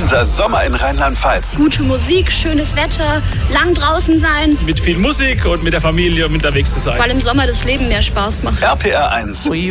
Unser Sommer in Rheinland-Pfalz. Gute Musik, schönes Wetter, lang draußen sein. Mit viel Musik und mit der Familie unterwegs zu sein. Weil im Sommer das Leben mehr Spaß macht. RPR 1.